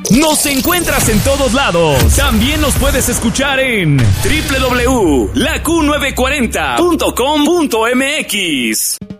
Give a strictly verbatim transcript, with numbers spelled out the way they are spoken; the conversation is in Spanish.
Nos encuentras en todos lados. También nos puedes escuchar en doble u doble u doble u punto la q novecientos cuarenta punto com punto m x.